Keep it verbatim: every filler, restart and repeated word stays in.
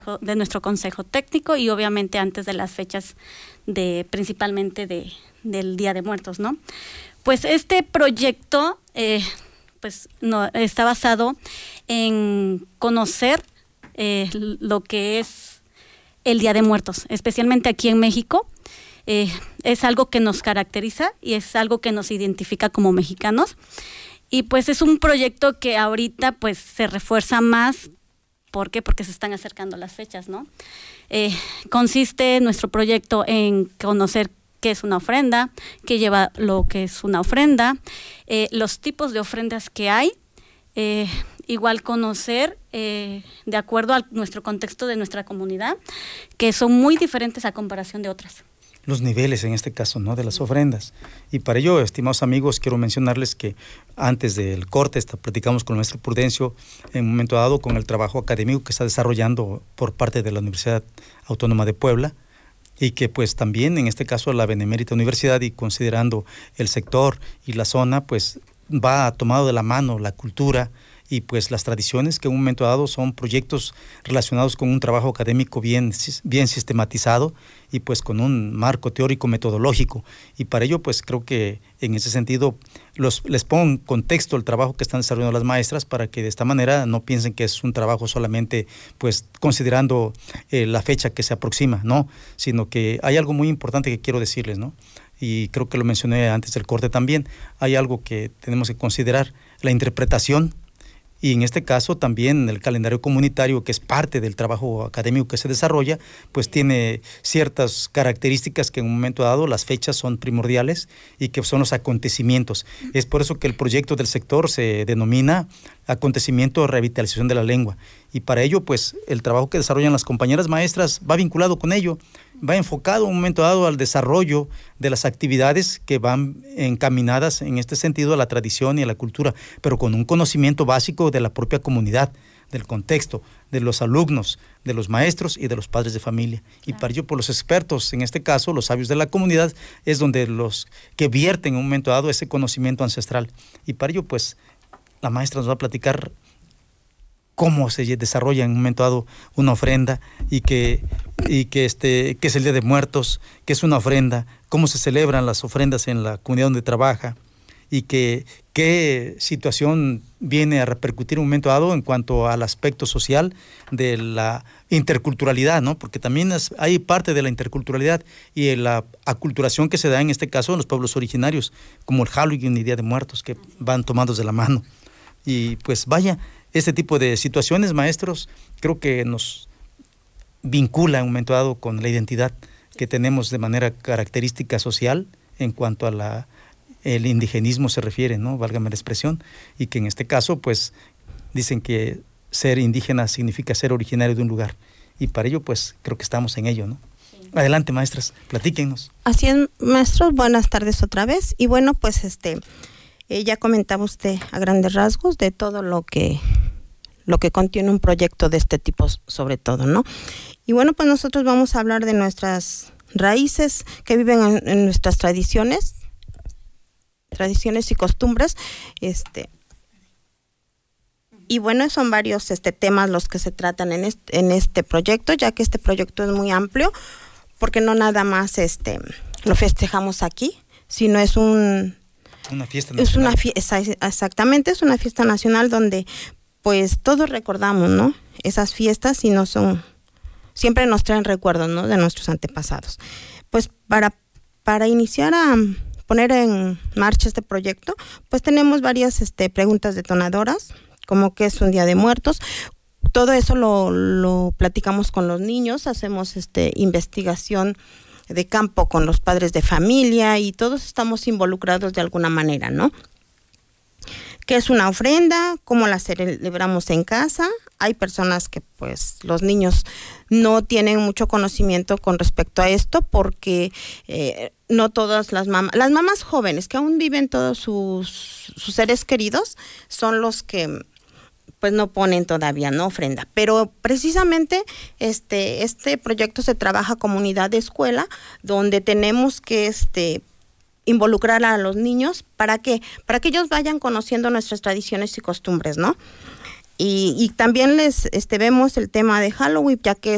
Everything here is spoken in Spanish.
de nuestro consejo técnico y obviamente antes de las fechas de principalmente de, del Día de Muertos, ¿no? Pues este proyecto eh, pues no, está basado en conocer eh, lo que es el Día de Muertos, especialmente aquí en México. Eh, es algo que nos caracteriza y es algo que nos identifica como mexicanos. Y pues es un proyecto que ahorita pues se refuerza más. ¿Por qué? Porque se están acercando las fechas, ¿no? Eh, consiste nuestro proyecto en conocer qué es una ofrenda, qué lleva lo que es una ofrenda, eh, los tipos de ofrendas que hay, eh, igual conocer eh, de acuerdo a nuestro contexto de nuestra comunidad, que son muy diferentes a comparación de otras. Los niveles en este caso, ¿no?, de las ofrendas. Y para ello, estimados amigos, quiero mencionarles que antes del corte está, platicamos con el maestro Prudencio en un momento dado con el trabajo académico que está desarrollando por parte de la Universidad Autónoma de Puebla y que pues también en este caso la Benemérita Universidad, y considerando el sector y la zona, pues va tomado de la mano la cultura y pues las tradiciones, que en un momento dado son proyectos relacionados con un trabajo académico bien, bien sistematizado y pues con un marco teórico metodológico. Y para ello pues creo que en ese sentido los, les pongo en contexto el trabajo que están desarrollando las maestras para que de esta manera no piensen que es un trabajo solamente pues considerando eh, la fecha que se aproxima, no, sino que hay algo muy importante que quiero decirles, ¿no? Y creo que lo mencioné antes del corte también. Hay algo que tenemos que considerar, la interpretación. Y en este caso también el calendario comunitario, que es parte del trabajo académico que se desarrolla, pues tiene ciertas características que en un momento dado las fechas son primordiales y que son los acontecimientos. Es por eso que el proyecto del sector se denomina Acontecimiento de Revitalización de la Lengua. Y para ello, pues el trabajo que desarrollan las compañeras maestras va vinculado con ello, va enfocado en un momento dado al desarrollo de las actividades que van encaminadas en este sentido a la tradición y a la cultura, pero con un conocimiento básico de la propia comunidad, del contexto, de los alumnos, de los maestros y de los padres de familia. Y para ello, por los expertos, en este caso, los sabios de la comunidad, es donde los que vierten en un momento dado ese conocimiento ancestral. Y para ello, pues, la maestra nos va a platicar cómo se desarrolla en un momento dado una ofrenda y que, y que, este, que es el Día de Muertos, que es una ofrenda, cómo se celebran las ofrendas en la comunidad donde trabaja y que qué situación viene a repercutir en un momento dado en cuanto al aspecto social de la interculturalidad, ¿no? Porque también es, hay parte de la interculturalidad y la aculturación que se da en este caso en los pueblos originarios, como el Halloween y Día de Muertos, que van tomados de la mano. Y pues vaya, este tipo de situaciones, maestros, creo que nos vincula en un momento dado con la identidad que tenemos de manera característica social en cuanto a la el indigenismo se refiere, ¿no? Válgame la expresión, y que en este caso, pues, dicen que ser indígena significa ser originario de un lugar, y para ello, pues, creo que estamos en ello, ¿no? Sí. Adelante, maestras, platíquenos. Así es, maestros, buenas tardes otra vez, y bueno, pues, este, eh, ya comentaba usted a grandes rasgos de todo lo que, lo que contiene un proyecto de este tipo, sobre todo, ¿no? Y bueno, pues nosotros vamos a hablar de nuestras raíces que viven en, en nuestras tradiciones, tradiciones y costumbres, este y bueno, son varios este temas los que se tratan en este, en este proyecto, ya que este proyecto es muy amplio, porque no nada más este lo festejamos aquí, sino es un una fiesta nacional. Es una fiesta, exactamente, es una fiesta nacional donde pues todos recordamos, ¿no? Esas fiestas y no son siempre nos traen recuerdos, ¿no? De nuestros antepasados. Pues para para iniciar a poner en marcha este proyecto, pues tenemos varias este, preguntas detonadoras, como qué es un Día de Muertos. Todo eso lo, lo platicamos con los niños, hacemos este, investigación de campo con los padres de familia y todos estamos involucrados de alguna manera, ¿no? ¿Qué es una ofrenda? ¿Cómo la celebramos en casa? Hay personas que pues los niños no tienen mucho conocimiento con respecto a esto porque eh, no todas las mamás, las mamás jóvenes que aún viven todos sus, sus seres queridos son los que pues no ponen todavía, ¿no? Ofrenda. Pero precisamente este, este proyecto se trabaja como unidad de escuela donde tenemos que este involucrar a los niños para que para que ellos vayan conociendo nuestras tradiciones y costumbres, ¿no? Y, y también les este vemos el tema de Halloween, ya que